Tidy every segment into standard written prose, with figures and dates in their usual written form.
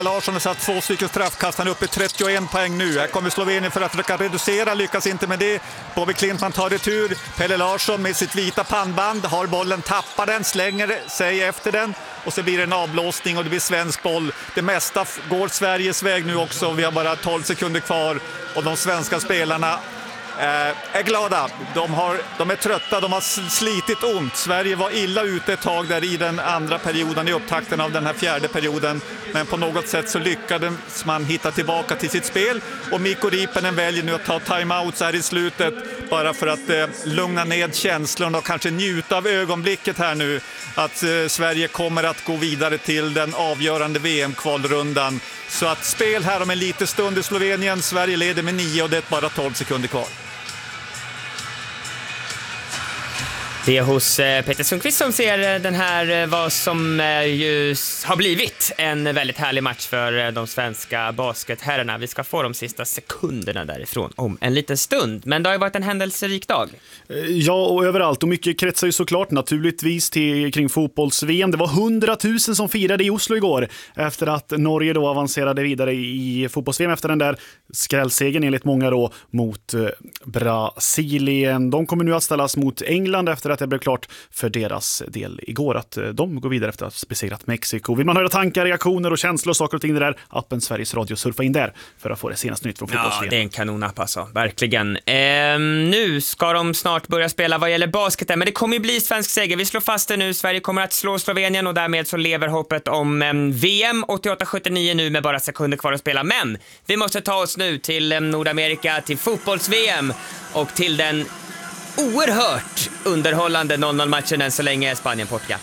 Larsson har satt 2 stycken straffkast, han är uppe i 31 poäng nu. Här kommer Slovenien för att försöka reducera, lyckas inte med det. Bobby Klintman tar retur, Pelle Larsson med sitt vita pannband har bollen, tappar den, slänger sig efter den och så blir det en avblåsning och det blir svensk boll. Det mesta går Sveriges väg nu också, vi har bara 12 sekunder kvar och de svenska spelarna är glada. De är trötta, de har slitit ont. Sverige var illa ute ett tag där i den andra perioden, i upptakten av den här fjärde perioden. Men på något sätt så lyckades man hitta tillbaka till sitt spel. Och Mikko Riipänen väljer nu att ta timeouts här i slutet bara för att lugna ned känslorna och kanske njuta av ögonblicket här nu. Att Sverige kommer att gå vidare till den avgörande VM-kvalrundan. Så att spel här om en liten stund i Slovenien. Sverige leder med 9 och det är bara 12 sekunder kvar. Det är hos Peter Sundqvist som ser den här vad som ju har blivit en väldigt härlig match för de svenska basketherrarna. Vi ska få de sista sekunderna därifrån om en liten stund. Men det har ju varit en händelserik dag. Ja, och överallt. Och mycket kretsar ju såklart naturligtvis kring fotbolls-VM. Det var 100 000 som firade i Oslo igår efter att Norge då avancerade vidare i fotbolls-VM efter den där skrällsegen enligt många då mot Brasilien. De kommer nu att ställas mot England efter att det blev klart för deras del igår att de går vidare efter att ha besegrat Mexiko. Vill man höra tankar, reaktioner och känslor och saker och ting där, appen Sveriges Radio, surfa in där för att få det senaste nytt från fotbolls-VM. Ja, det är en kanonapp alltså, verkligen. Nu ska de snart börja spela vad gäller basketen, men det kommer ju bli svensk seger. Vi slår fast det nu, Sverige kommer att slå Slovenien och därmed så lever hoppet om VM 88-79 nu med bara sekunder kvar att spela. Men vi måste ta oss nu till Nordamerika, till fotbolls-VM och till den oerhört underhållande 0-0-matchen än så länge Spanien-Portugal.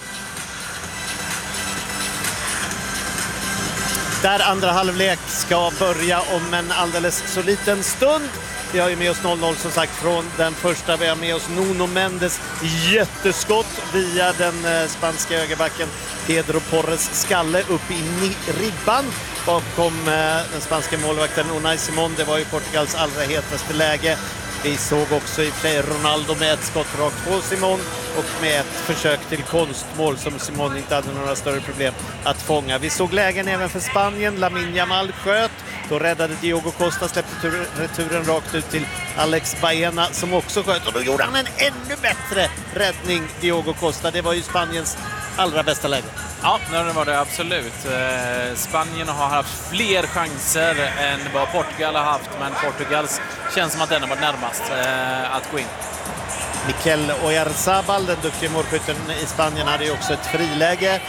Där andra halvlek ska börja om en alldeles så liten stund. Vi har ju med oss 0-0 som sagt från den första. Vi har med oss Nuno Mendes jätteskott via den spanska högerbacken Pedro Porres skalle upp i ribban bakom den spanska målvakten Unai Simon. Det var ju Portugals allra hetaste läge. Vi såg också i sig Ronaldo med ett skott rakt på Simon och med ett försök till konstmål som Simon inte hade några större problem att fånga. Vi såg lägen även för Spanien. Lamine Yamal sköt. Då räddade Diogo Costa, släppte returen rakt ut till Alex Baena som också sköt. Och då gjorde han en ännu bättre räddning, Diogo Costa. Det var ju Spaniens allra bästa läge. Ja, det var det absolut. Spanien har haft fler chanser än vad Portugal har haft, men Portugals känns som att den har varit närmast att gå in. Mikel Oyarzabal, den duktiga målskytten i Spanien, hade ju också ett friläge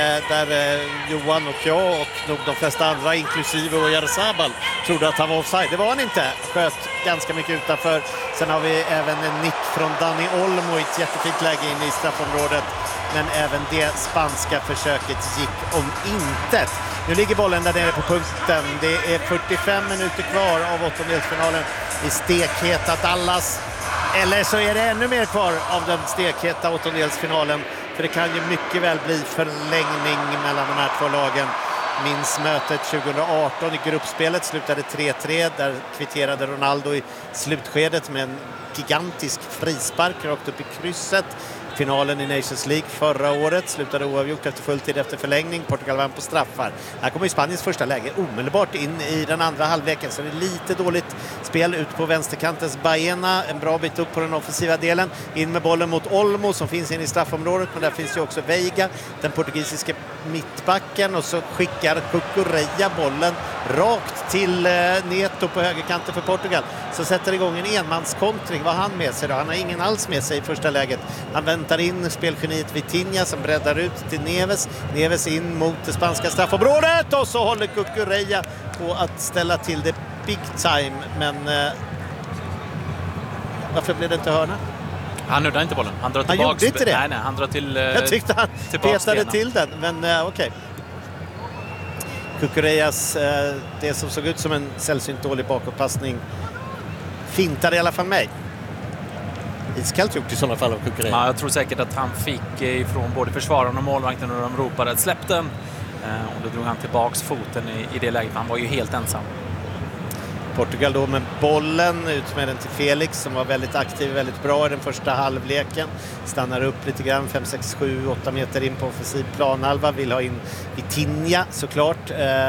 där Johan och jag och nog de flesta andra, inklusive Oyarzabal, trodde att han var offside. Det var han inte. Sköt ganska mycket utanför. Sen har vi även en nick från Dani Olmo i ett jättefint läge in i straffområdet. Men även det spanska försöket gick om intet. Nu ligger bollen där nere på punkten. Det är 45 minuter kvar av åttondelsfinalen i stekheta Dallas. Eller så är det ännu mer kvar av den stekheta åttondelsfinalen. För det kan ju mycket väl bli förlängning mellan de här två lagen. Minns mötet 2018 i gruppspelet slutade 3-3. Där kvitterade Ronaldo i slutskedet med en gigantisk frispark rakt upp i krysset. Finalen i Nations League förra året slutade oavgjort efter fulltid efter förlängning. Portugal vann på straffar. Här kommer ju Spaniens första läge omedelbart in i den andra halvleken. Så det är lite dåligt spel ut på vänsterkantens Baena. En bra bit upp på den offensiva delen. In med bollen mot Olmo som finns in i straffområdet. Men där finns ju också Veiga, den portugisiska mittbacken. Och så skickar Cucurella bollen rakt till Neto på högerkanten för Portugal. Så sätter igång en enmanskontring. Vad har han med sig då? Han har ingen alls med sig i första läget. Han väntar in spelgeniet Vitinha som breddar ut till Neves. Neves in mot det spanska straffområdet och så håller Cucurella på att ställa till det big time. Men varför blev det inte hörna? Han nuddade inte bollen. Han drar tillbaka. Han gjorde inte det? Nej, han drar till jag tyckte han petade till den, men okej. Cucurellas, det som såg ut som en sällsynt dålig bakåtpassning, fintade i alla fall mig. Iskallt gjort i sådana fall av Cucurella. Ja, jag tror säkert att han fick ifrån både försvararen och målvakten när de ropade att släpp den. Och då drog han tillbaks foten i det läget. Han var ju helt ensam. Portugal då med bollen, ut med den till Felix som var väldigt aktiv, väldigt bra i den första halvleken. Stannar upp lite grann, 5, 6, 7, 8 meter in på offensiv planhalva. Vill ha in Vitinha såklart.